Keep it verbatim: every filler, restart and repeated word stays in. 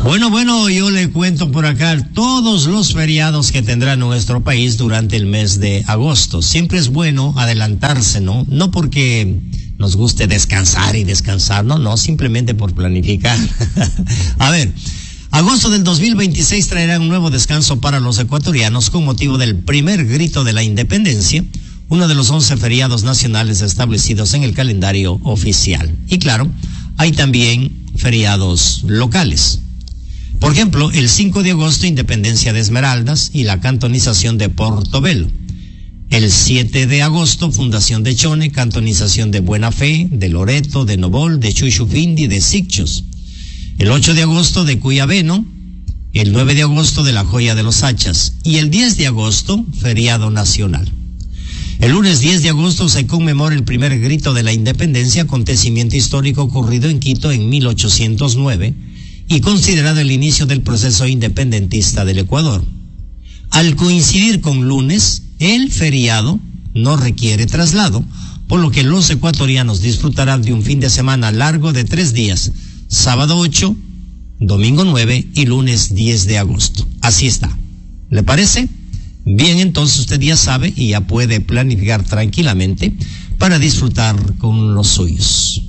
Bueno, bueno, yo le cuento por acá todos los feriados que tendrá nuestro país durante el mes de agosto. Siempre es bueno adelantarse, ¿no? No porque nos guste descansar y descansar, no, no, simplemente por planificar. A ver, agosto del dos mil veintiséis traerá un nuevo descanso para los ecuatorianos con motivo del primer grito de la independencia, uno de los once feriados nacionales establecidos en el calendario oficial. Y claro, hay también feriados locales. Por ejemplo, el cinco de agosto, Independencia de Esmeraldas y la cantonización de Portobelo. El siete de agosto, Fundación de Chone, cantonización de Buena Fe, de Loreto, de Nobol, de Chuchufindi, de Sicchos. El ocho de agosto, de Cuyabeno. El nueve de agosto, de La Joya de los Hachas. Y el diez de agosto, feriado nacional. El lunes diez de agosto se conmemora el primer grito de la independencia, acontecimiento histórico ocurrido en Quito en mil ochocientos nueve y considerado el inicio del proceso independentista del Ecuador. Al coincidir con lunes, el feriado no requiere traslado, por lo que los ecuatorianos disfrutarán de un fin de semana largo de tres días, sábado ocho, domingo nueve y lunes diez de agosto. Así está. ¿Le parece? Bien, entonces usted ya sabe y ya puede planificar tranquilamente para disfrutar con los suyos.